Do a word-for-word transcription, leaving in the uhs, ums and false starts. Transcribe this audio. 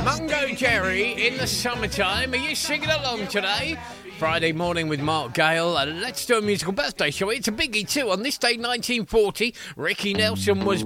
Mungo Jerry in the summertime. Are you singing along today? Friday morning with Mark Gale. Uh, let's do a musical birthday show. It's a biggie too. On this day, nineteen forty, Ricky Nelson was